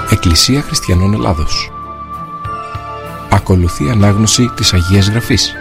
Εκκλησία Χριστιανών Ελλάδος. Ακολουθεί ανάγνωση της Αγίας Γραφής.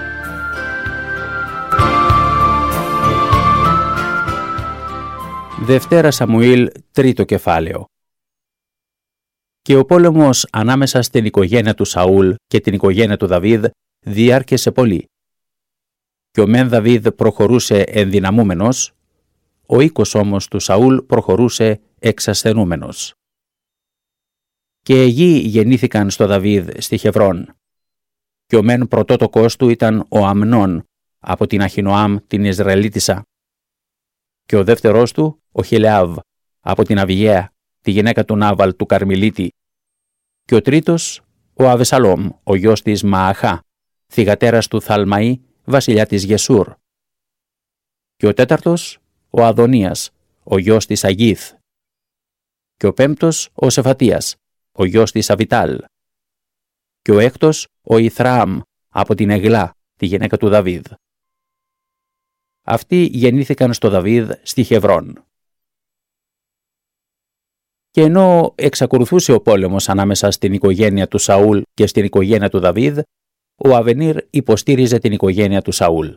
Δευτέρα Σαμουήλ, 3ο κεφάλαιο. Και ο πόλεμος ανάμεσα στην οικογένεια του Σαούλ και την οικογένεια του Δαβίδ διάρκεσε πολύ. Και ο μεν Δαβίδ προχωρούσε ενδυναμούμενος, ο οίκος όμως του Σαούλ προχωρούσε εξασθενούμενος. Και γη γεννήθηκαν στο Δαβίδ στη Χεβρών. Και ο μεν πρωτότοκος του ήταν ο Αμνών από την Αχινωάμ την Ισραηλίτισσα. Και ο δεύτερος του ο Χιλεάβ από την Αβιαία, τη γυναίκα του Νάβαλ του Καρμιλίτη. Και ο τρίτος ο Αβεσαλόμ, ο γιος της Μααχά, θυγατέρας του Θαλμαή, βασιλιά της Γεσούρ. Και ο τέταρτος ο Αδωνίας, ο γιος της Αγίθ. Και ο πέμπτος ο Σεφατίας, ο γιος της Αβιτάλ. Και ο έκτος ο Ιθραάμ από την Εγλά, τη γυναίκα του Δαβίδ. Αυτοί γεννήθηκαν στο Δαβίδ στη Χεβρών. Και ενώ εξακολουθούσε ο πόλεμος ανάμεσα στην οικογένεια του Σαούλ και στην οικογένεια του Δαβίδ, ο Αβενίρ υποστήριζε την οικογένεια του Σαούλ.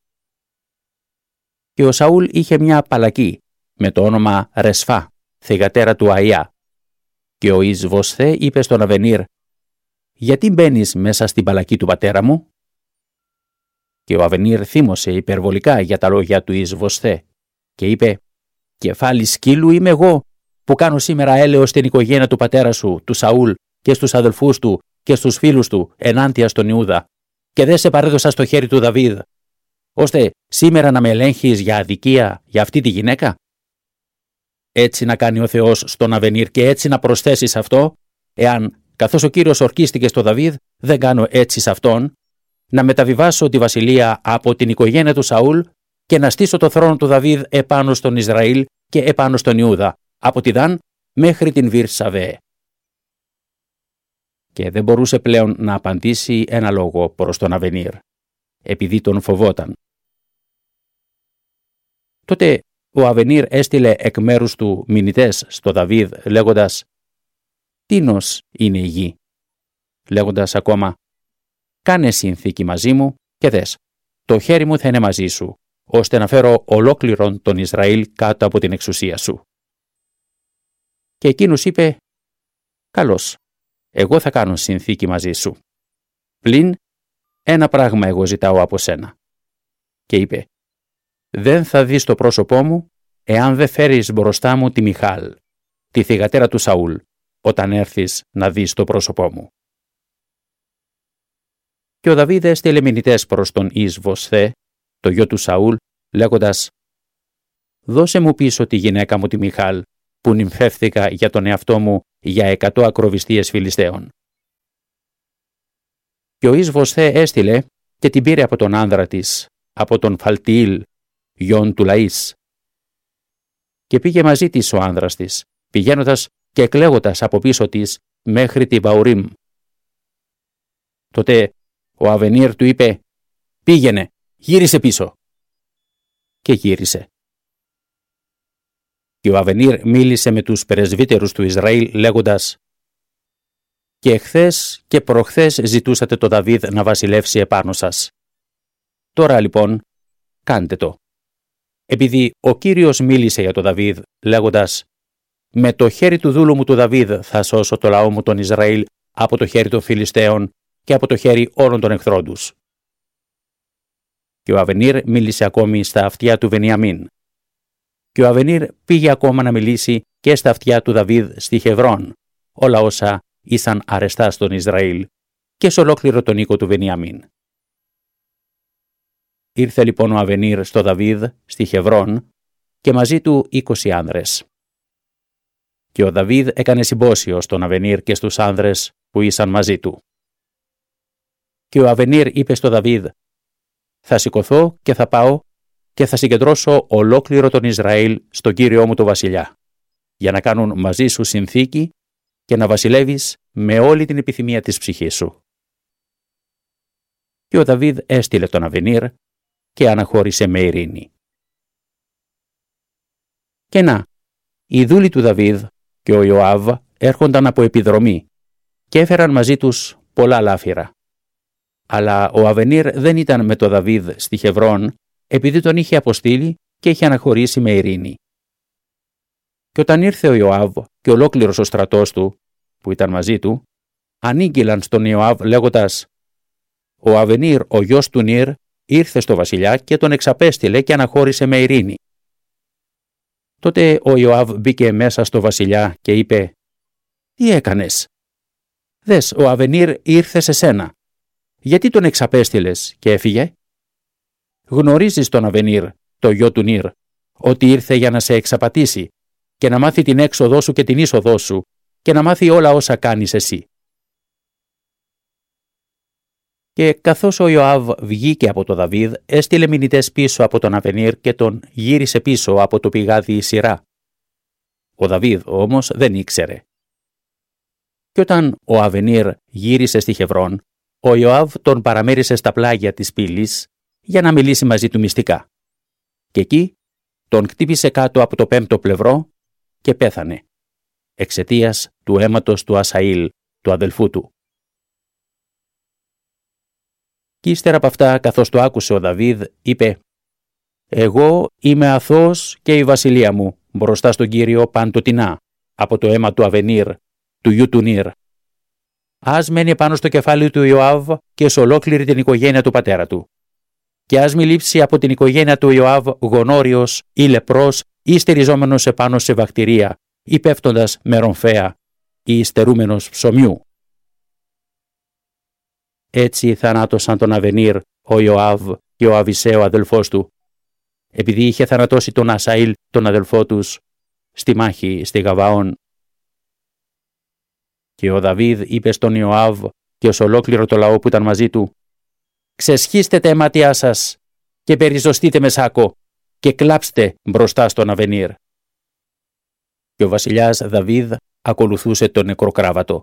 Και ο Σαούλ είχε μια παλακή με το όνομα Ρεσφά, θυγατέρα του Αία. Και ο Ισβοσθέ είπε στον Αβενίρ: «Γιατί μπαίνεις μέσα στην παλακή του πατέρα μου?» Και ο Αβενίρ θύμωσε υπερβολικά για τα λόγια του Ισβοσθέ και είπε: «Κεφάλι σκύλου είμαι εγώ που κάνω σήμερα έλεος στην οικογένεια του πατέρα σου, του Σαούλ, και στους αδελφούς του και στους φίλους του ενάντια στον Ιούδα, και δεν σε παρέδωσα στο χέρι του Δαβίδ, ώστε σήμερα να με ελέγχεις για αδικία για αυτή τη γυναίκα?» Έτσι να κάνει ο Θεός στον Αβενίρ και έτσι να προσθέσεις αυτό, εάν, καθώς ο Κύριος ορκίστηκε στο Δαβίδ, δεν κάνω έτσι σε αυτόν, να μεταβιβάσω τη βασιλεία από την οικογένεια του Σαούλ και να στήσω το θρόνο του Δαβίδ επάνω στον Ισραήλ και επάνω στον Ιούδα, από τη Δαν μέχρι την Βυρσαβέ. Και δεν μπορούσε πλέον να απαντήσει ένα λόγο προς τον Αβενίρ, επειδή τον φοβόταν. Τότε ο Αβενίρ έστειλε εκ μέρους του μηνυτές στο Δαβίδ, λέγοντας: «Τίνος είναι η γη?» Λέγοντας ακόμα: «Κάνε συνθήκη μαζί μου και δες, το χέρι μου θα είναι μαζί σου, ώστε να φέρω ολόκληρον τον Ισραήλ κάτω από την εξουσία σου». Και εκείνος είπε: «Καλώς, εγώ θα κάνω συνθήκη μαζί σου. Πλην ένα πράγμα εγώ ζητάω από σένα». Και είπε: «Δεν θα δεις το πρόσωπό μου, εάν δεν φέρεις μπροστά μου τη Μιχάλ, τη θυγατέρα του Σαούλ, όταν έρθεις να δεις το πρόσωπό μου». Και ο Δαβίδ έστειλε μηνυτές προς τον Ισβοσθέ, το γιο του Σαούλ, λέγοντας: «Δώσε μου πίσω τη γυναίκα μου τη Μιχάλ, που νυμφεύθηκα για τον εαυτό μου για 100 ακροβιστίες Φιλιστέων». Και ο Ισβοσθέ έστειλε και την πήρε από τον άνδρα της, από τον Φαλτιήλ, γιον του Λαΐς. Και πήγε μαζί της ο άνδρας της, πηγαίνοντας και εκλέγοντας από πίσω της μέχρι τη Βαουρίμ. Τότε ο Αβενίρ του είπε: «Πήγαινε, γύρισε πίσω». Και γύρισε. Και ο Αβενίρ μίλησε με τους πρεσβύτερους του Ισραήλ λέγοντας: «Και εχθές και προχθές ζητούσατε το Δαβίδ να βασιλεύσει επάνω σας. Τώρα λοιπόν κάντε το. Επειδή ο Κύριος μίλησε για το Δαβίδ λέγοντας: με το χέρι του δούλου μου του Δαβίδ θα σώσω το λαό μου τον Ισραήλ από το χέρι των Φιλιστέων και από το χέρι όλων των εχθρών τους». Και ο Αβενίρ μίλησε ακόμη στα αυτιά του Βενιαμίν. Και ο Αβενίρ πήγε ακόμα να μιλήσει και στα αυτιά του Δαβίδ στη Χεβρών, όλα όσα ήσαν αρεστά στον Ισραήλ, και σε ολόκληρο τον οίκο του Βενιαμίν. Ήρθε λοιπόν ο Αβενίρ στο Δαβίδ στη Χεβρών και μαζί του 20 άνδρες. Και ο Δαβίδ έκανε συμπόσιο στον Αβενίρ και στους άνδρες που ήσαν μαζί του. Και ο Αβενίρ είπε στο Δαβίδ: «Θα σηκωθώ και θα πάω και θα συγκεντρώσω ολόκληρο τον Ισραήλ στον Κύριό μου το βασιλιά, για να κάνουν μαζί σου συνθήκη και να βασιλεύεις με όλη την επιθυμία της ψυχής σου». Και ο Δαβίδ έστειλε τον Αβενίρ και αναχώρησε με ειρήνη. Και να, οι δούλοι του Δαβίδ και ο Ιωάβ έρχονταν από επιδρομή και έφεραν μαζί τους πολλά λάφυρα. Αλλά ο Αβενίρ δεν ήταν με τον Δαβίδ στη Χεβρόν, επειδή τον είχε αποστείλει και είχε αναχωρήσει με ειρήνη. Και όταν ήρθε ο Ιωάβ και ολόκληρος ο στρατός του, που ήταν μαζί του, ανήγγειλαν στον Ιωάβ λέγοντας: «Ο Αβενίρ, ο γιος του Νίρ, ήρθε στο βασιλιά και τον εξαπέστειλε και αναχώρησε με ειρήνη». Τότε ο Ιωάβ μπήκε μέσα στο βασιλιά και είπε: «Τι έκανες? Δες, ο Αβενίρ ήρθε σε σένα. Γιατί τον εξαπέστειλες και έφυγε? Γνωρίζεις τον Αβενίρ, το γιο του Νίρ, ότι ήρθε για να σε εξαπατήσει και να μάθει την έξοδό σου και την είσοδό σου και να μάθει όλα όσα κάνεις εσύ». Και καθώς ο Ιωάβ βγήκε από τον Δαβίδ, έστειλε μηνυτές πίσω από τον Αβενίρ και τον γύρισε πίσω από το πηγάδι Σειρά. Ο Δαβίδ όμως δεν ήξερε. Και όταν ο Αβενίρ γύρισε στη Χεβρόν, ο Ιωάβ τον παραμέρισε στα πλάγια της πύλης για να μιλήσει μαζί του μυστικά. Και εκεί τον χτύπησε κάτω από το πέμπτο πλευρό και πέθανε, εξαιτίας του αίματος του Ασαήλ, του αδελφού του. Κι ύστερα από αυτά, καθώς το άκουσε ο Δαβίδ, είπε: «Εγώ είμαι αθώος και η βασιλεία μου μπροστά στον Κύριο παντοτινά από το αίμα του Αβενίρ, του γιου του Νίρ. Ας μένει πάνω στο κεφάλι του Ιωάβ και σε ολόκληρη την οικογένεια του πατέρα του. Και ας μη λείψει από την οικογένεια του Ιωάβ γονόριος ή λεπρός ή στεριζόμενος επάνω σε βακτηρία ή πέφτοντας με ρομφαία ή στερούμενος ψωμιού». Έτσι θανάτωσαν τον Αβενίρ ο Ιωάβ και ο Αβισέ ο αδελφός του, επειδή είχε θανατώσει τον Ασαήλ τον αδελφό τους στη μάχη στη Γαβαών. Και ο Δαβίδ είπε στον Ιωάβ και ως ολόκληρο το λαό που ήταν μαζί του: «Ξεσχίστε τα αίματιά σας και περιζωστείτε με σάκο και κλάψτε μπροστά στον Αβενίρ». Και ο βασιλιάς Δαβίδ ακολουθούσε τον νεκροκράβατο.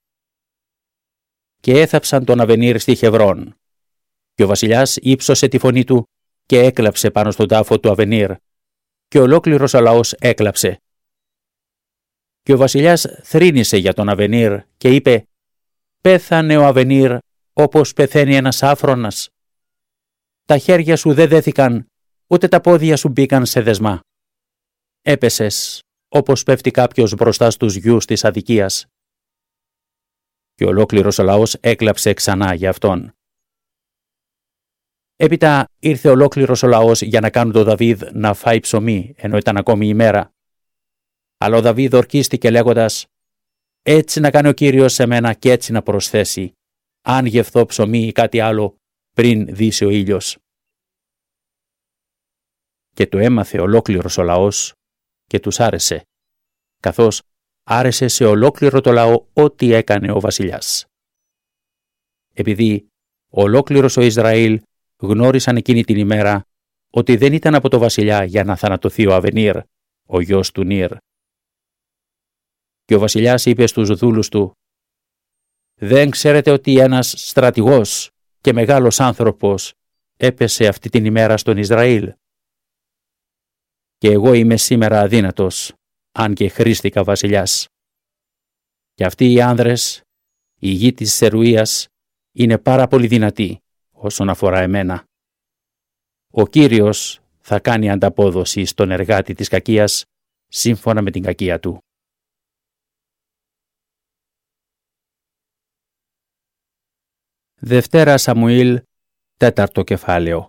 Και έθαψαν τον Αβενίρ στη Χεβρόν. Και ο βασιλιάς ύψωσε τη φωνή του και έκλαψε πάνω στον τάφο του Αβενίρ. Και ολόκληρος ο λαός έκλαψε. Και ο βασιλιάς θρήνησε για τον Αβενίρ και είπε: «Πέθανε ο Αβενίρ όπως πεθαίνει ένας άφρονας. Τα χέρια σου δεν δέθηκαν, ούτε τα πόδια σου μπήκαν σε δεσμά. Έπεσες όπως πέφτει κάποιος μπροστά στους γιους της αδικίας». Και ολόκληρος ο λαός έκλαψε ξανά για αυτόν. Έπειτα ήρθε ολόκληρος ο λαός για να κάνουν τον Δαβίδ να φάει ψωμί, ενώ ήταν ακόμη ημέρα. Αλλά ο Δαβίδ ορκίστηκε λέγοντας: «Έτσι να κάνει ο Κύριος σε μένα και έτσι να προσθέσει, αν γευθώ ψωμί ή κάτι άλλο πριν δύσει ο ήλιος». Και το έμαθε ολόκληρος ο λαός και τους άρεσε, καθώς άρεσε σε ολόκληρο το λαό ό,τι έκανε ο βασιλιάς. Επειδή ολόκληρος ο Ισραήλ γνώρισαν εκείνη την ημέρα ότι δεν ήταν από το βασιλιά για να θανατωθεί ο Αβενίρ, ο γιος του Νίρ. Και ο βασιλιάς είπε στους δούλους του: «Δεν ξέρετε ότι ένας στρατηγός και μεγάλος άνθρωπος έπεσε αυτή την ημέρα στον Ισραήλ? Και εγώ είμαι σήμερα αδύνατος, αν και χρήστηκα βασιλιάς. Και αυτοί οι άνδρες, η γη της Σερουίας, είναι πάρα πολύ δυνατή όσον αφορά εμένα. Ο Κύριος θα κάνει ανταπόδοση στον εργάτη της κακίας σύμφωνα με την κακία του». Δευτέρα Σαμουήλ, 4ο κεφάλαιο.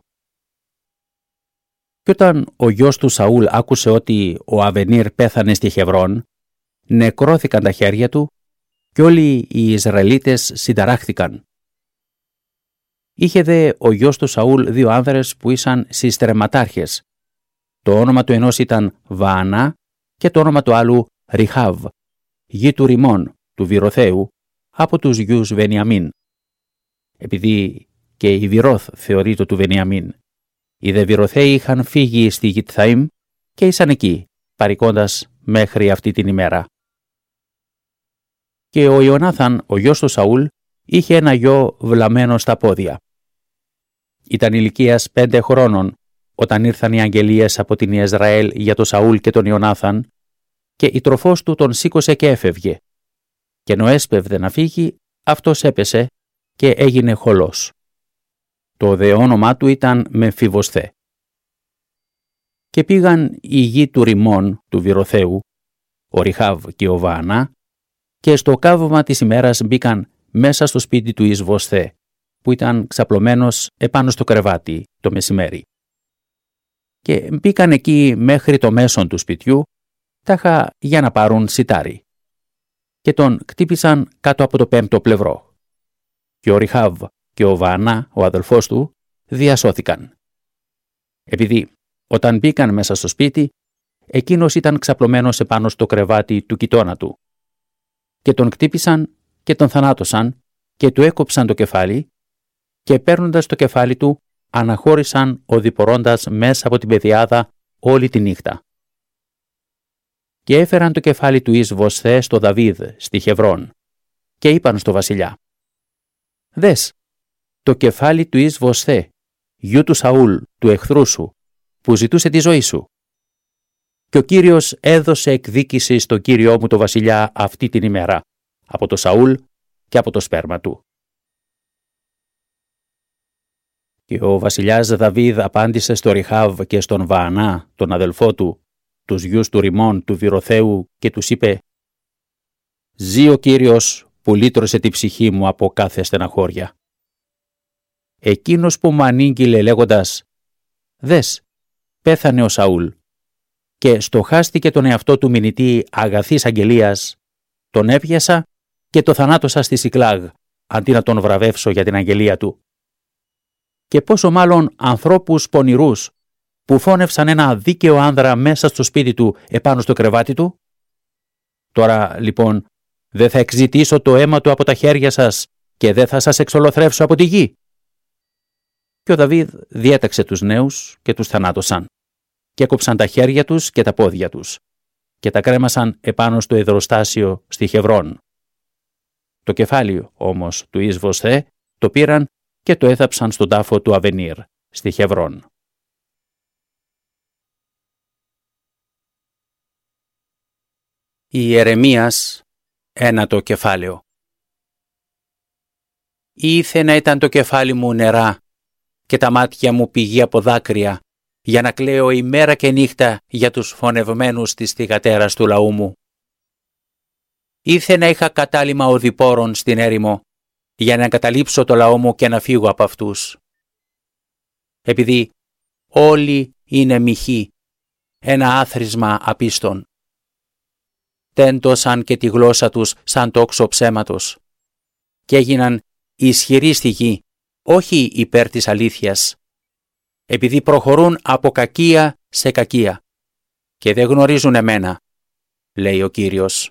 Και όταν ο γιος του Σαούλ άκουσε ότι ο Αβενίρ πέθανε στη Χεβρόν, νεκρώθηκαν τα χέρια του και όλοι οι Ισραηλίτες συνταράχθηκαν. Είχε δε ο γιος του Σαούλ 2 άνδρες που ήσαν συστρεματάρχες. Το όνομα του ενός ήταν Βαανά και το όνομα του άλλου Ριχάβ, γη του Ριμών, του Βηροθέου, από τους γιους Βενιαμίν. Επειδή και η Βηρώθ θεωρείται του Βενιαμίν. Οι δε Βηροθέοι είχαν φύγει στη Γιτθαΐμ και ήσαν εκεί, παρικώντας μέχρι αυτή την ημέρα. Και ο Ιωνάθαν, ο γιος του Σαούλ, είχε ένα γιο βλαμμένο στα πόδια. Ήταν ηλικίας 5 χρόνων όταν ήρθαν οι αγγελίες από την Ιεσραήλ για τον Σαούλ και τον Ιωνάθαν, και η τροφός του τον σήκωσε και έφευγε, και ενώ έσπευδε να φύγει, αυτός έπεσε και έγινε χολός. Το δε όνομά του ήταν Μεμφιβοσθέ. Και πήγαν οι γη του Ριμών του Βηροθέου, ο Ριχάβ και ο Βαανά, και στο κάβωμα της ημέρας μπήκαν μέσα στο σπίτι του Ισβοσθέ, που ήταν ξαπλωμένος επάνω στο κρεβάτι το μεσημέρι. Και μπήκαν εκεί μέχρι το μέσον του σπιτιού, τάχα για να πάρουν σιτάρι. Και τον κτύπησαν κάτω από το πέμπτο πλευρό. Και ο Ριχάβ και ο Βαανά, ο αδελφός του, διασώθηκαν. Επειδή όταν μπήκαν μέσα στο σπίτι, εκείνος ήταν ξαπλωμένος επάνω στο κρεβάτι του κοιτώνα του. Και τον κτύπησαν και τον θανάτωσαν και του έκοψαν το κεφάλι και παίρνοντας το κεφάλι του αναχώρησαν οδηπορώντας μέσα από την πεδιάδα όλη τη νύχτα. Και έφεραν το κεφάλι του Ισβοσθέ στο Δαβίδ στη Χεβρών και είπαν στο βασιλιά: «Δες, το κεφάλι του Ισβοσθέ, γιου του Σαούλ, του εχθρού σου, που ζητούσε τη ζωή σου. Και ο Κύριος έδωσε εκδίκηση στον Κύριό μου το βασιλιά αυτή την ημέρα, από το Σαούλ και από το σπέρμα του». Και ο βασιλιάς Δαβίδ απάντησε στο Ριχάβ και στον Βαανά, τον αδελφό του, τους γιους του Ριμών του Βηροθέου, και τους είπε: «Ζει ο Κύριος που λύτρωσε τη ψυχή μου από κάθε στεναχώρια. Εκείνος που μου ανήγγειλε λέγοντας: «Δες, πέθανε ο Σαούλ», και στοχάστηκε τον εαυτό του μηνυτή αγαθής αγγελίας, τον έπιασα και το θανάτωσα στη Σικλάγ, αντί να τον βραβεύσω για την αγγελία του. Και πόσο μάλλον ανθρώπους πονηρούς, που φώνευσαν ένα δίκαιο άνδρα μέσα στο σπίτι του επάνω στο κρεβάτι του. Τώρα λοιπόν δεν θα εξητήσω το αίμα του από τα χέρια σας και δεν θα σας εξολοθρεύσω από τη γη». Και ο Δαβίδ διέταξε τους νέους και τους θανάτωσαν και έκοψαν τα χέρια τους και τα πόδια τους και τα κρέμασαν επάνω στο υδροστάσιο στη Χεβρών. Το κεφάλι όμως του Ισβοσθέ το πήραν και το έθαψαν στον τάφο του Αβενίρ στη Χεβρών. Ιερεμίας, 1ο κεφάλαιο. Ήθε να ήταν το κεφάλι μου νερά και τα μάτια μου πηγή από δάκρυα, για να κλαίω ημέρα και νύχτα για τους φωνευμένους της θυγατέρας του λαού μου. Ήθε να είχα κατάλημα οδηπόρων στην έρημο, για να εγκαταλείψω το λαό μου και να φύγω από αυτούς. Επειδή όλοι είναι μοιχοί, ένα άθροισμα απίστων. Τέντωσαν και τη γλώσσα τους σαν τόξο ψέματος και έγιναν ισχυροί στη γη, όχι υπέρ της αλήθειας, επειδή προχωρούν από κακία σε κακία και δεν γνωρίζουν εμένα, λέει ο Κύριος.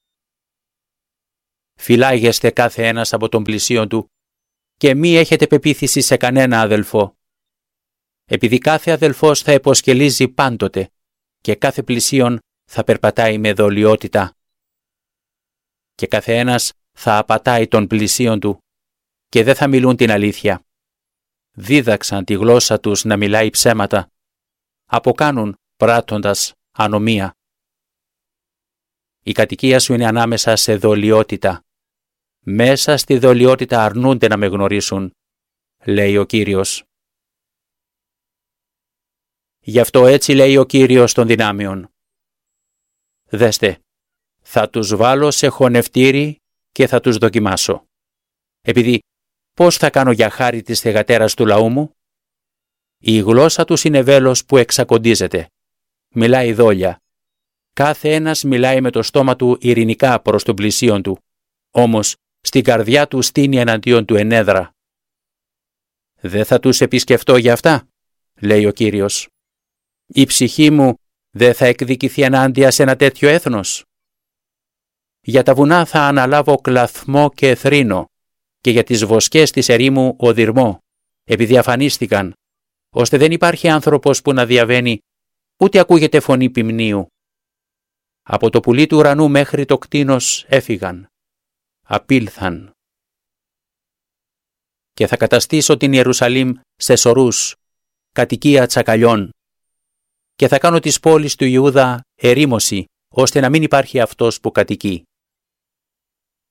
Φυλάγεστε κάθε ένας από τον πλησίον του και μη έχετε πεποίθηση σε κανένα αδελφό, επειδή κάθε αδελφός θα υποσκελίζει πάντοτε και κάθε πλησίον θα περπατάει με δολιότητα και κάθε ένας θα απατάει τον πλησίον του και δεν θα μιλούν την αλήθεια. Δίδαξαν τη γλώσσα τους να μιλάει ψέματα, αποκάνουν πράττοντας ανομία. Η κατοικία σου είναι ανάμεσα σε δολιότητα. Μέσα στη δολιότητα αρνούνται να με γνωρίσουν, λέει ο Κύριος. Γι' αυτό έτσι λέει ο Κύριος των δυνάμεων. Δέστε, θα τους βάλω σε χωνευτήρι και θα τους δοκιμάσω. Επειδή πώς θα κάνω για χάρη της θυγατέρας του λαού μου? Η γλώσσα τους είναι βέλος που εξακοντίζεται. Μιλάει δόλια. Κάθε ένας μιλάει με το στόμα του ειρηνικά προς τον πλησίον του, όμως στην καρδιά του στείνει εναντίον του ενέδρα. Δεν θα τους επισκεφτώ για αυτά, λέει ο Κύριος. Η ψυχή μου δεν θα εκδικηθεί ενάντια σε ένα τέτοιο έθνος. Για τα βουνά θα αναλάβω κλαθμό και θρήνο και για τις βοσκές της ερήμου οδυρμό, επειδή αφανίστηκαν, ώστε δεν υπάρχει άνθρωπος που να διαβαίνει, ούτε ακούγεται φωνή ποιμνίου. Από το πουλί του ουρανού μέχρι το κτήνος έφυγαν, απήλθαν. Και θα καταστήσω την Ιερουσαλήμ σε σωρούς, κατοικία τσακαλιών, και θα κάνω τις πόλεις του Ιούδα ερήμωση, ώστε να μην υπάρχει αυτός που κατοικεί.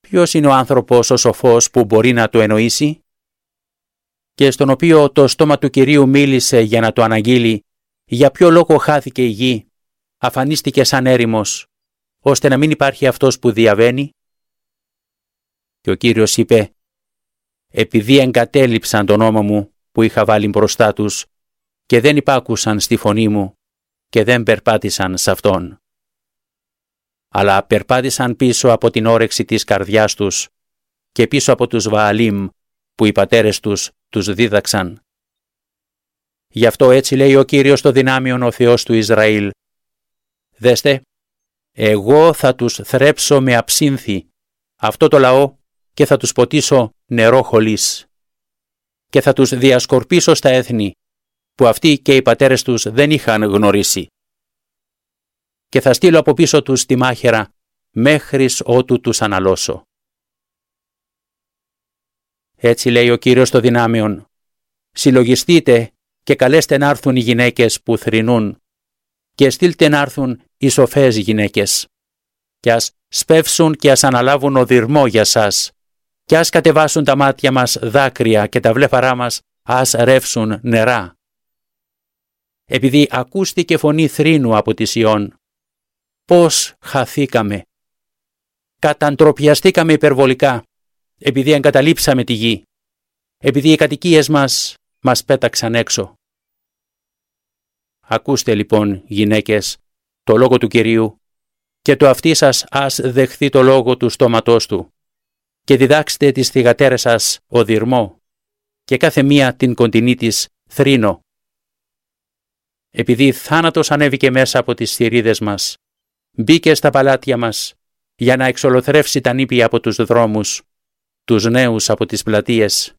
Ποιος είναι ο άνθρωπος ο σοφός που μπορεί να το εννοήσει και στον οποίο το στόμα του Κυρίου μίλησε για να το αναγγείλει για ποιο λόγο χάθηκε η γη, αφανίστηκε σαν έρημος, ώστε να μην υπάρχει αυτός που διαβαίνει? Και ο Κύριος είπε: επειδή εγκατέλειψαν τον νόμο μου που είχα βάλει μπροστά τους και δεν υπάκουσαν στη φωνή μου και δεν περπάτησαν σε αυτόν, αλλά περπάτησαν πίσω από την όρεξη της καρδιάς τους και πίσω από τους Βααλίμ που οι πατέρες τους δίδαξαν. Γι' αυτό έτσι λέει ο Κύριος το δυνάμιον, ο Θεός του Ισραήλ: δέστε, εγώ θα τους θρέψω με αψύνθη αυτό το λαό και θα τους ποτίσω νερό χολής και θα τους διασκορπίσω στα έθνη που αυτοί και οι πατέρες τους δεν είχαν γνωρίσει και θα στείλω από πίσω τους τη μάχαιρα μέχρις ότου τους αναλώσω. Έτσι λέει ο Κύριος το δυνάμεων: συλλογιστείτε και καλέστε να έρθουν οι γυναίκες που θρηνούν και στείλτε να έρθουν οι σοφές γυναίκες και ας σπεύσουν και ας αναλάβουν οδυρμό για σας και ας κατεβάσουν τα μάτια μας δάκρυα και τα βλέφαρά μας ας ρεύσουν νερά. Επειδή ακούστηκε φωνή θρήνου από τη Σιών, πώς χαθήκαμε, καταντροπιαστήκαμε υπερβολικά, επειδή εγκαταλείψαμε τη γη, επειδή οι κατοικίες μας πέταξαν έξω. Ακούστε λοιπόν, γυναίκες, το λόγο του Κυρίου και το αυτί σας ας δεχθεί το λόγο του στόματός του και διδάξτε τις θυγατέρες σας οδυρμό και κάθε μία την κοντινή της θρήνο. Επειδή θάνατος ανέβηκε μέσα από τις θηρίδες μας, μπήκε στα παλάτια μας για να εξολοθρεύσει τα νήπια από τους δρόμους, τους νέους από τις πλατείες.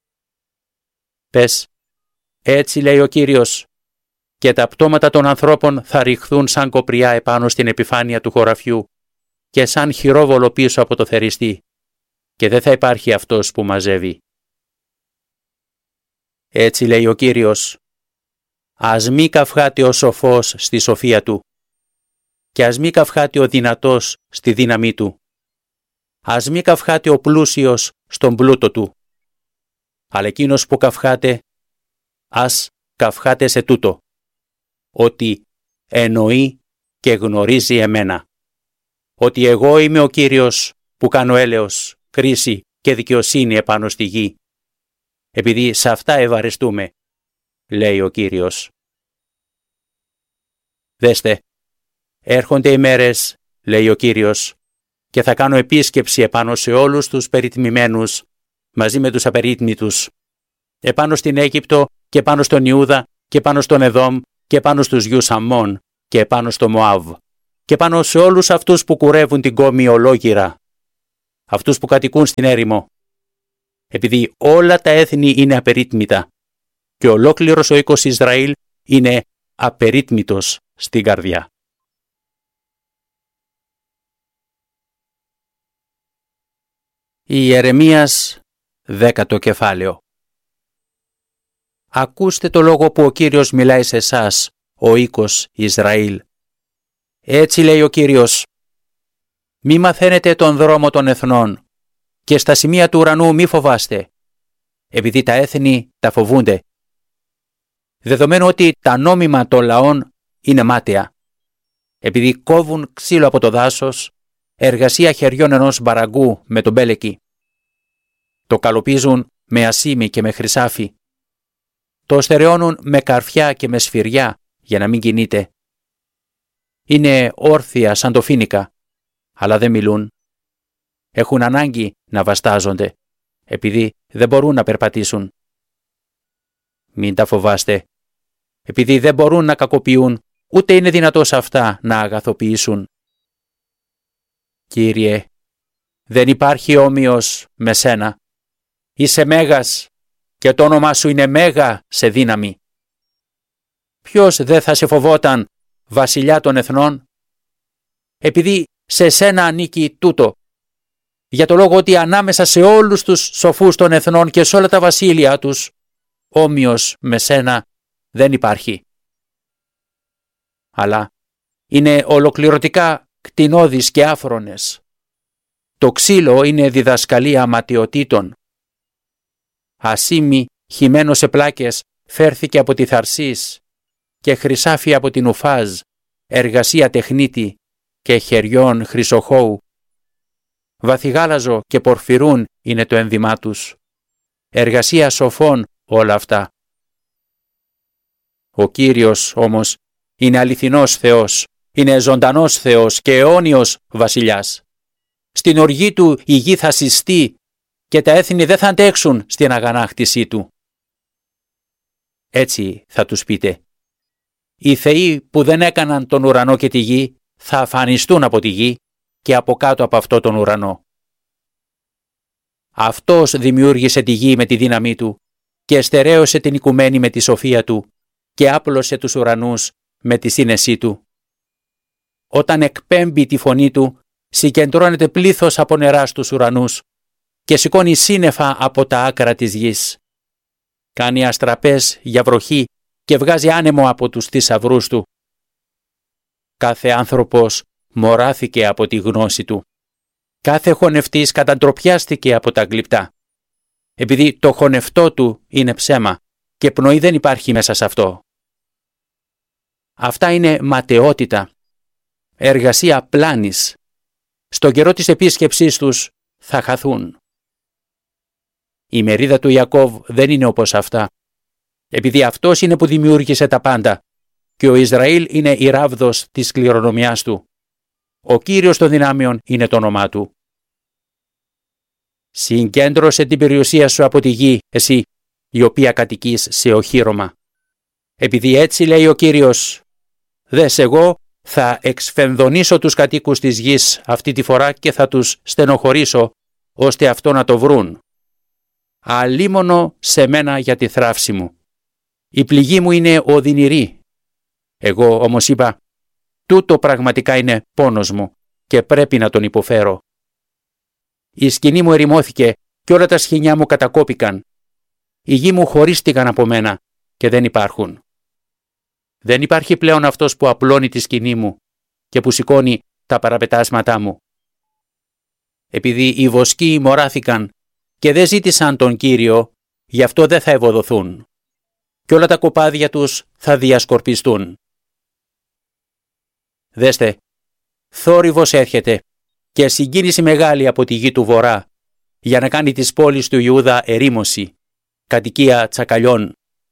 Πες, έτσι λέει ο Κύριος, και τα πτώματα των ανθρώπων θα ρηχθούν σαν κοπριά επάνω στην επιφάνεια του χωραφιού και σαν χειρόβολο πίσω από το θεριστή, και δεν θα υπάρχει αυτός που μαζεύει. Έτσι λέει ο Κύριος: ας μη καυχάται ο σοφός στη σοφία του και ας μη καυχάται ο δυνατός στη δύναμή του. Ας μη καυχάται ο πλούσιος στον πλούτο του, αλλά εκείνος που καυχάται, ας καυχάται σε τούτο, ότι εννοεί και γνωρίζει εμένα, ότι εγώ είμαι ο Κύριος που κάνω έλεος, κρίση και δικαιοσύνη επάνω στη γη, επειδή σε αυτά ευαρεστούμε, λέει ο Κύριος. Δέστε, έρχονται οι μέρες, λέει ο Κύριος, και θα κάνω επίσκεψη επάνω σε όλους τους περιτμημένους, μαζί με τους απερίτμητους, επάνω στην Αίγυπτο και πάνω στον Ιούδα και πάνω στον Εδόμ και πάνω στους γιους Αμμών και πάνω στο Μωάβ και πάνω σε όλους αυτούς που κουρεύουν την κόμη ολόγυρα, αυτούς που κατοικούν στην έρημο, επειδή όλα τα έθνη είναι απερίτμητα και ολόκληρος ο οίκος Ισραήλ είναι απερίτμητος στην καρδιά. Ιερεμίας 10ο κεφάλαιο. Ακούστε το λόγο που ο Κύριος μιλάει σε εσάς, ο οίκος Ισραήλ. Έτσι λέει ο Κύριος: μη μαθαίνετε τον δρόμο των εθνών και στα σημεία του ουρανού μη φοβάστε, επειδή τα έθνη τα φοβούνται. Δεδομένου ότι τα νόμιμα των λαών είναι μάταια, επειδή κόβουν ξύλο από το δάσος, εργασία χεριών ενός μπαραγκού με τον μπέλεκι. Το καλοπίζουν με ασίμι και με χρυσάφι. Το στερεώνουν με καρφιά και με σφυριά για να μην κινείται. Είναι όρθια σαν το φοίνικα, αλλά δεν μιλούν. Έχουν ανάγκη να βαστάζονται, επειδή δεν μπορούν να περπατήσουν. Μην τα φοβάστε, επειδή δεν μπορούν να κακοποιούν, ούτε είναι δυνατό σε αυτά να αγαθοποιήσουν. Κύριε, δεν υπάρχει όμοιος με σένα. Είσαι μέγας και το όνομά σου είναι μέγα σε δύναμη. Ποιος δεν θα σε φοβόταν, βασιλιά των εθνών? Επειδή σε σένα ανήκει τούτο, για το λόγο ότι ανάμεσα σε όλους τους σοφούς των εθνών και σε όλα τα βασίλεια τους, όμοιος με σένα δεν υπάρχει. Αλλά είναι ολοκληρωτικά κτηνώδεις και άφρονες. Το ξύλο είναι διδασκαλία ματαιοτήτων. Ασίμι χυμένο σε πλάκες φέρθηκε από τη Θαρσής και χρυσάφι από την Ουφάζ, εργασία τεχνίτη και χεριών χρυσοχώου. Βαθυγάλαζο και πορφυρούν είναι το ένδυμά τους. Εργασία σοφών όλα αυτά. Ο Κύριος όμως είναι αληθινός Θεός, είναι ζωντανός Θεός και αιώνιος βασιλιάς. Στην οργή του η γη θα συστεί και τα έθνη δεν θα αντέξουν στην αγανάκτησή του. Έτσι θα τους πείτε. Οι θεοί που δεν έκαναν τον ουρανό και τη γη θα αφανιστούν από τη γη και από κάτω από αυτό τον ουρανό. Αυτός δημιούργησε τη γη με τη δύναμή του και στερέωσε την οικουμένη με τη σοφία του και άπλωσε τους ουρανούς με τη σύνεσή του. Όταν εκπέμπει τη φωνή του, συγκεντρώνεται πλήθος από νερά στους ουρανούς και σηκώνει σύννεφα από τα άκρα της γης. Κάνει αστραπές για βροχή και βγάζει άνεμο από τους θησαυρούς του. Κάθε άνθρωπος μοράθηκε από τη γνώση του. Κάθε χωνευτής καταντροπιάστηκε από τα γλυπτά. Επειδή το χωνευτό του είναι ψέμα και πνοή δεν υπάρχει μέσα σε αυτό. Αυτά είναι ματαιότητα, εργασία πλάνης. Στον καιρό της επίσκεψής τους θα χαθούν. Η μερίδα του Ιακώβ δεν είναι όπως αυτά, επειδή αυτός είναι που δημιούργησε τα πάντα και ο Ισραήλ είναι η ράβδος της κληρονομιάς του. Ο Κύριος των δυνάμεων είναι το όνομά του. Συγκέντρωσε την περιουσία σου από τη γη, εσύ, η οποία κατοικείς σε οχύρωμα. Επειδή έτσι λέει ο Κύριος, δες εγώ θα εξφενδονήσω τους κατοίκους της γης αυτή τη φορά και θα τους στενοχωρήσω, ώστε αυτό να το βρουν. Αλίμονο σε μένα για τη θράψη μου. Η πληγή μου είναι οδυνηρή. Εγώ όμως είπα, τούτο πραγματικά είναι πόνος μου και πρέπει να τον υποφέρω. Η σκηνή μου ερημώθηκε και όλα τα σχοινιά μου κατακόπηκαν. Οι γη μου χωρίστηκαν από μένα και δεν υπάρχουν. Δεν υπάρχει πλέον αυτός που απλώνει τη σκηνή μου και που σηκώνει τα παραπετάσματά μου. Επειδή οι βοσκοί μωράθηκαν και δεν ζήτησαν τον Κύριο, γι' αυτό δεν θα ευωδοθούν. Και όλα τα κοπάδια τους θα διασκορπιστούν. Δέστε, θόρυβος έρχεται και συγκίνηση μεγάλη από τη γη του Βορρά για να κάνει τις πόλεις του Ιούδα ερήμωση, κατοικία τσακαλιών.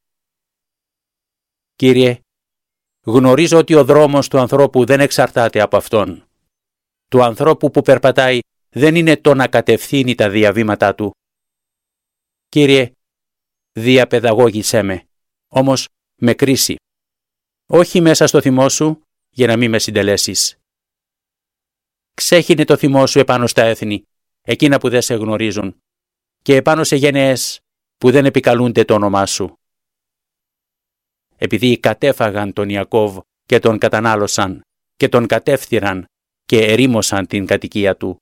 Κύριε, γνωρίζω ότι ο δρόμος του ανθρώπου δεν εξαρτάται από αυτόν. Του ανθρώπου που περπατάει δεν είναι το να κατευθύνει τα διαβήματά του. Κύριε, διαπαιδαγώγησέ με, όμως με κρίση. Όχι μέσα στο θυμό σου, για να μην με συντελέσεις. Ξέχυνε το θυμό σου επάνω στα έθνη, εκείνα που δεν σε γνωρίζουν, και επάνω σε γενναίες που δεν επικαλούνται το όνομά σου. Επειδή κατέφαγαν τον Ιακώβ και τον κατανάλωσαν και τον κατεύθυραν και ερήμωσαν την κατοικία του.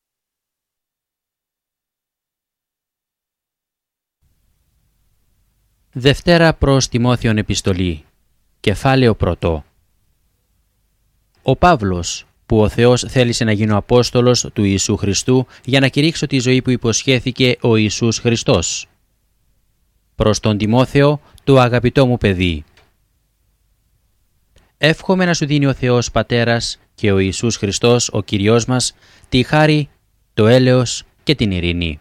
Δευτέρα προς Τιμόθεον επιστολή, κεφάλαιο 1. Ο Παύλος, που ο Θεός θέλησε να γίνω Απόστολος του Ιησού Χριστού για να κηρύξω τη ζωή που υποσχέθηκε ο Ιησούς Χριστός. Προς τον Τιμόθεο, το αγαπητό μου παιδί. Εύχομαι να σου δίνει ο Θεός Πατέρας και ο Ιησούς Χριστός, ο Κυριός μας, τη χάρη, το έλεος και την ειρήνη.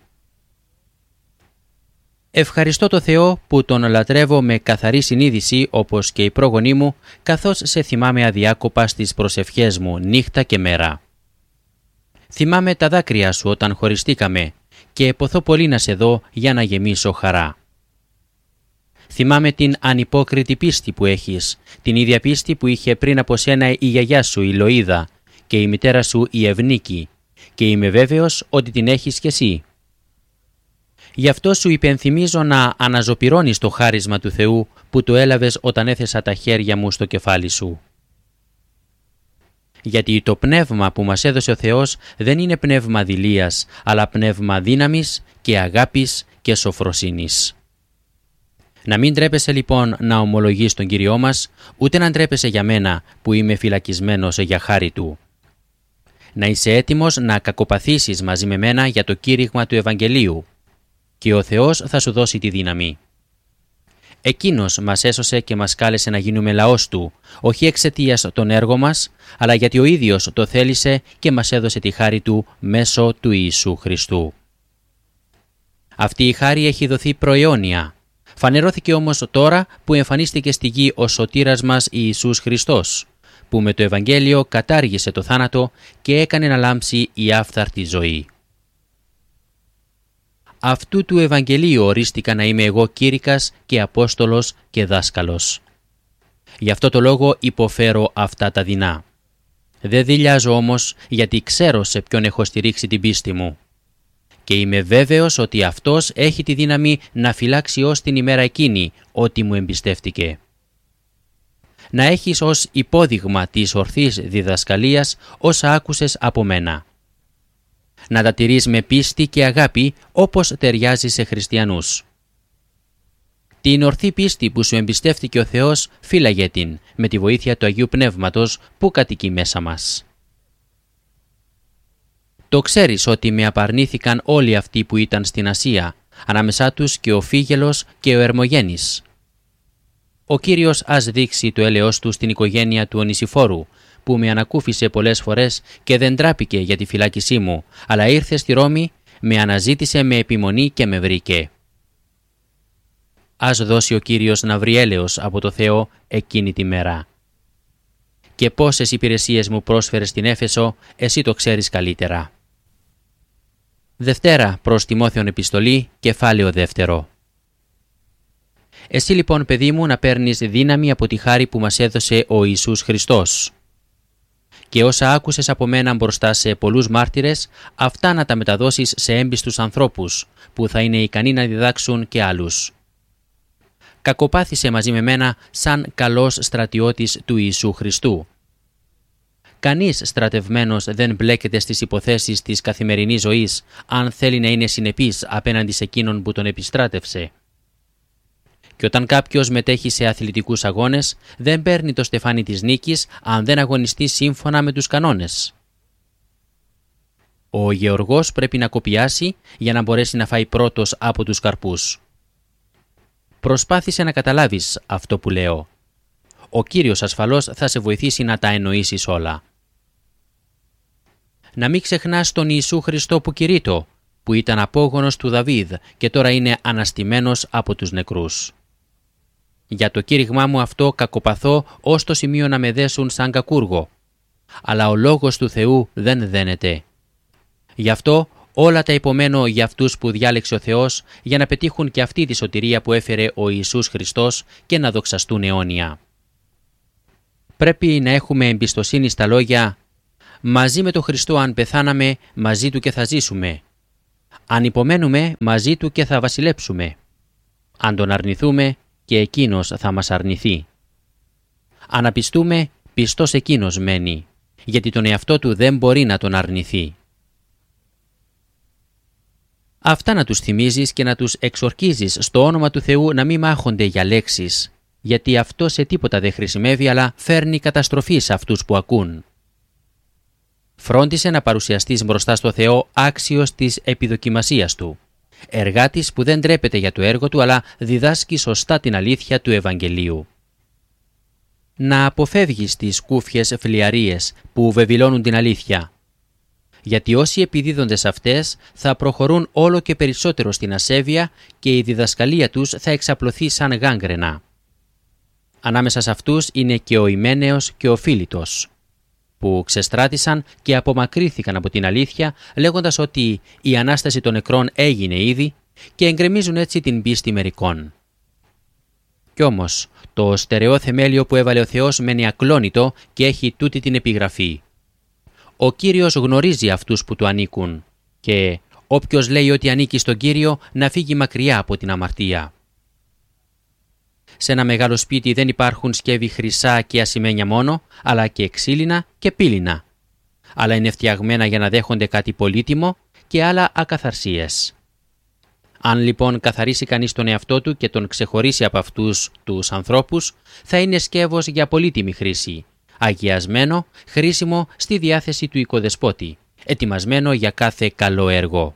Ευχαριστώ το Θεό που τον λατρεύω με καθαρή συνείδηση όπως και οι πρόγονοί μου, καθώς σε θυμάμαι αδιάκοπα στις προσευχές μου νύχτα και μέρα. Θυμάμαι τα δάκρυα σου όταν χωριστήκαμε και ποθώ πολύ να σε δω για να γεμίσω χαρά. Θυμάμαι την ανυπόκριτη πίστη που έχεις, την ίδια πίστη που είχε πριν από σένα η γιαγιά σου η Λοΐδα και η μητέρα σου η Ευνίκη, και είμαι βέβαιος ότι την έχεις κι εσύ. Γι' αυτό σου υπενθυμίζω να αναζωπυρώνεις το χάρισμα του Θεού που το έλαβες όταν έθεσα τα χέρια μου στο κεφάλι σου. Γιατί το πνεύμα που μας έδωσε ο Θεός δεν είναι πνεύμα δειλίας, αλλά πνεύμα δύναμης και αγάπης και σοφροσύνης. Να μην ντρέπεσαι λοιπόν να ομολογείς τον Κύριό μας, ούτε να ντρέπεσαι για μένα που είμαι φυλακισμένος για χάρη Του. να είσαι έτοιμος να κακοπαθήσεις μαζί με μένα για το κήρυγμα του Ευαγγελίου και ο Θεός θα σου δώσει τη δύναμη. Εκείνος μας έσωσε και μας κάλεσε να γίνουμε λαός Του, όχι εξαιτίας των έργων μας, αλλά γιατί ο ίδιος το θέλησε και μας έδωσε τη χάρη Του μέσω του Ιησού Χριστού. Αυτή η χάρη έχει δοθεί προαιώνια. Φανερώθηκε όμως τώρα που εμφανίστηκε στη γη ο σωτήρας μας Ιησούς Χριστός, που με το Ευαγγέλιο κατάργησε το θάνατο και έκανε να λάμψει η άφθαρτη ζωή. Αυτού του Ευαγγελίου ορίστηκα να είμαι εγώ κήρυκας και Απόστολος και δάσκαλος. Γι' αυτό το λόγο υποφέρω αυτά τα δεινά. Δεν δειλιάζω όμως, γιατί ξέρω σε ποιον έχω στηρίξει την πίστη μου. Και είμαι βέβαιος ότι αυτός έχει τη δύναμη να φυλάξει ως την ημέρα εκείνη ό,τι μου εμπιστεύτηκε. Να έχεις ως υπόδειγμα της ορθής διδασκαλίας όσα άκουσες από μένα. Να τα τηρείς με πίστη και αγάπη όπως ταιριάζει σε χριστιανούς. Την ορθή πίστη που σου εμπιστεύτηκε ο Θεός φύλαγε την με τη βοήθεια του Αγίου Πνεύματος που κατοικεί μέσα μας. Το ξέρεις ότι με απαρνήθηκαν όλοι αυτοί που ήταν στην Ασία, ανάμεσά τους και ο Φίγελος και ο Ερμογένης. Ο Κύριος ας δείξει το έλεος Του στην οικογένεια του Ονησιφόρου, που με ανακούφισε πολλές φορές και δεν τράπηκε για τη φυλάκισή μου, αλλά ήρθε στη Ρώμη, με αναζήτησε με επιμονή και με βρήκε. Ας δώσει ο Κύριος να βρει έλεος από το Θεό εκείνη τη μέρα. Και πόσες υπηρεσίες μου πρόσφερε στην Έφεσο, εσύ το ξέρεις καλύτερα. Δευτέρα προς Τιμόθεον επιστολή, κεφάλαιο 2. Εσύ λοιπόν, παιδί μου, να παίρνεις δύναμη από τη χάρη που μας έδωσε ο Ιησούς Χριστός. Και όσα άκουσες από μένα μπροστά σε πολλούς μάρτυρες, αυτά να τα μεταδώσεις σε έμπιστους ανθρώπους, που θα είναι ικανοί να διδάξουν και άλλους. Κακοπάθησε μαζί με μένα σαν καλός στρατιώτης του Ιησού Χριστού. Κανείς στρατευμένος δεν μπλέκεται στις υποθέσεις της καθημερινής ζωής, αν θέλει να είναι συνεπής απέναντι σε εκείνον που τον επιστράτευσε. Και όταν κάποιος μετέχει σε αθλητικούς αγώνες, δεν παίρνει το στεφάνι της νίκης αν δεν αγωνιστεί σύμφωνα με τους κανόνες. Ο γεωργός πρέπει να κοπιάσει για να μπορέσει να φάει πρώτος από τους καρπούς. Προσπάθησε να καταλάβεις αυτό που λέω. Ο Κύριος ασφαλώς θα σε βοηθήσει να τα εννοήσεις όλα. Να μην ξεχνάς τον Ιησού Χριστό που κηρύττω, που ήταν απόγονος του Δαβίδ και τώρα είναι αναστημένος από τους νεκρούς. Για το κήρυγμά μου αυτό κακοπαθώ ως το σημείο να με δέσουν σαν κακούργο, αλλά ο λόγος του Θεού δεν δένεται. Γι' αυτό όλα τα υπομένω για αυτούς που διάλεξε ο Θεός για να πετύχουν και αυτή τη σωτηρία που έφερε ο Ιησούς Χριστός και να δοξαστούν αιώνια. Πρέπει να έχουμε εμπιστοσύνη στα λόγια «Μαζί με τον Χριστό αν πεθάναμε, μαζί Του και θα ζήσουμε. Αν υπομένουμε, μαζί Του και θα βασιλέψουμε. Αν Τον αρνηθούμε, και Εκείνος θα μας αρνηθεί. Αν απιστούμε, πιστός Εκείνος μένει, γιατί τον εαυτό Του δεν μπορεί να τον αρνηθεί». Αυτά να τους θυμίζεις και να τους εξορκίζεις στο όνομα του Θεού να μην μάχονται για λέξεις, γιατί αυτό σε τίποτα δεν χρησιμεύει, αλλά φέρνει καταστροφή σε αυτούς που ακούν. Φρόντισε να παρουσιαστείς μπροστά στο Θεό άξιος της επιδοκιμασίας Του, εργάτης που δεν ντρέπεται για το έργο του, αλλά διδάσκει σωστά την αλήθεια του Ευαγγελίου. Να αποφεύγεις τις κούφιες φλιαρίες που βεβηλώνουν την αλήθεια, γιατί όσοι επιδίδονται σε αυτές θα προχωρούν όλο και περισσότερο στην ασέβεια και η διδασκαλία τους θα εξαπλωθεί σαν γάγκρενα. Ανάμεσα σε αυτούς είναι και ο Ιμένεος και ο Φίλιτος, που ξεστράτησαν και απομακρύθηκαν από την αλήθεια λέγοντας ότι η Ανάσταση των νεκρών έγινε ήδη και εγκρεμίζουν έτσι την πίστη μερικών. Κι όμως το στερεό θεμέλιο που έβαλε ο Θεός μένει ακλόνητο και έχει τούτη την επιγραφή. Ο Κύριος γνωρίζει αυτούς που Του ανήκουν και όποιος λέει ότι ανήκει στον Κύριο να φύγει μακριά από την αμαρτία. Σε ένα μεγάλο σπίτι δεν υπάρχουν σκεύη χρυσά και ασημένια μόνο, αλλά και ξύλινα και πύλινα. Άλλα είναι φτιαγμένα για να δέχονται κάτι πολύτιμο και άλλα ακαθαρσίες. Αν λοιπόν καθαρίσει κανείς τον εαυτό του και τον ξεχωρίσει από αυτούς τους ανθρώπους, θα είναι σκεύος για πολύτιμη χρήση, αγιασμένο, χρήσιμο στη διάθεση του οικοδεσπότη, ετοιμασμένο για κάθε καλό έργο.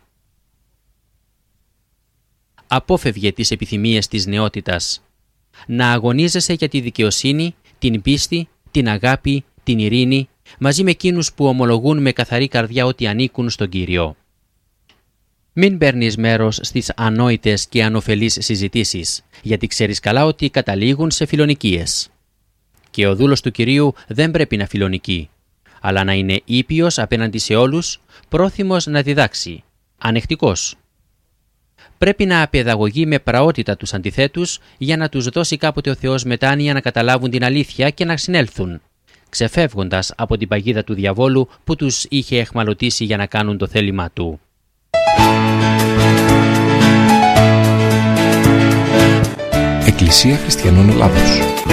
Απόφευγε τις επιθυμίες της νεότητας. Να αγωνίζεσαι για τη δικαιοσύνη, την πίστη, την αγάπη, την ειρήνη, μαζί με εκείνους που ομολογούν με καθαρή καρδιά ότι ανήκουν στον Κύριο. Μην παίρνεις μέρος στις ανόητες και ανωφελείς συζητήσεις, γιατί ξέρεις καλά ότι καταλήγουν σε φιλονικίες. Και ο δούλος του Κυρίου δεν πρέπει να φιλονικεί, αλλά να είναι ήπιος απέναντι σε όλους, πρόθυμος να διδάξει, ανεκτικός. Πρέπει να απαιδαγωγεί με πραότητα τους αντιθέτους για να τους δώσει κάποτε ο Θεός μετάνοια να καταλάβουν την αλήθεια και να συνέλθουν, ξεφεύγοντας από την παγίδα του διαβόλου που τους είχε εχμαλωτήσει για να κάνουν το θέλημά του. Εκκλησία Χριστιανών Ελλάδος.